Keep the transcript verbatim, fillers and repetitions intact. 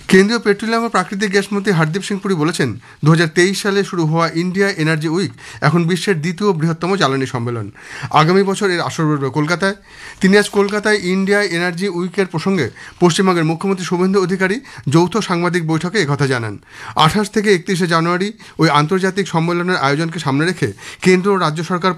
কেন্দ্রীয় পেট্রোলিয়াম ও প্রাকৃতিক গ্যাস মন্ত্রী হরদীপ সিং পুরী বলেছেন, দু হাজার তেইশ সালে শুরু হওয়া ইন্ডিয়া এনার্জি উইক এখন বিশ্বের দ্বিতীয় বৃহত্তম জ্বালানি সম্মেলন। আগামী বছর এর আসর বসবে কলকাতায়। তিনি আজ কলকাতায় ইন্ডিয়া এনার্জি উইকের প্রসঙ্গে পশ্চিমবঙ্গের মুখ্যমন্ত্রী শুভেন্দু অধিকারী যৌথ সাংবাদিক বৈঠকে একথা জানান। আঠাশ থেকে একত্রিশে জানুয়ারি ওই আন্তর্জাতিক সম্মেলনের আয়োজনকে সামনে রেখে কেন্দ্র ও রাজ্য সরকার